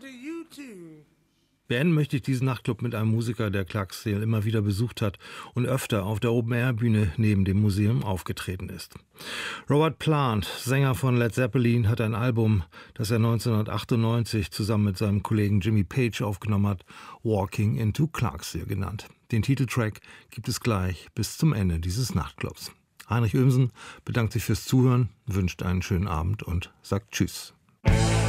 Beenden möchte ich diesen Nachtclub mit einem Musiker, der Clarksdale immer wieder besucht hat und öfter auf der Open-Air-Bühne neben dem Museum aufgetreten ist. Robert Plant, Sänger von Led Zeppelin, hat ein Album, das er 1998 zusammen mit seinem Kollegen Jimmy Page aufgenommen hat, Walking into Clarksdale genannt. Den Titeltrack gibt es gleich bis zum Ende dieses Nachtclubs. Heinrich Oehmsen bedankt sich fürs Zuhören, wünscht einen schönen Abend und sagt Tschüss.